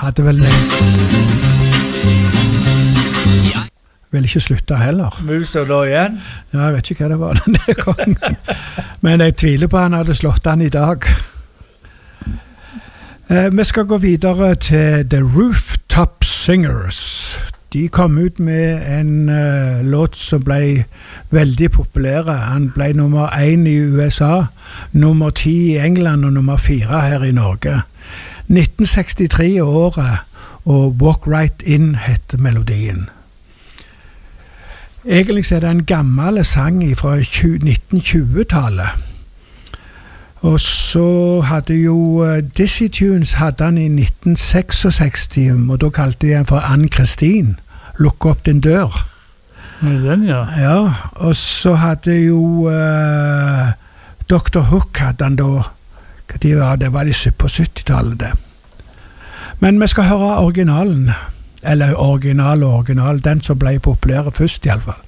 hadde vel vil ikke slutte heller. Mus og da igjen? Ja, jeg vet ikke hva det var denne gangen. Men jeg tviler på han hadde slått han i dag. Vi skal gå videre til The Rooftop Singers. De kom ut med en låt som ble veldig populære. Han ble nummer 1 i USA, nummer 10 i England og nummer 4 her i Norge. 1963 året, og Walk Right In heter melodien. Egentlig er det en gammel sang fra 1920-tallet. Og så hadde jo Dizzy Tunes hadde han i 1966, og da kalte de han for Ann-Kristin. Lukk opp din dør. Den, ja. Ja, og så hadde jo Dr. Hook hadde han da, det var på 70-tallet det. Men vi skal høre originalen, eller original, den som ble populær først i alle fall.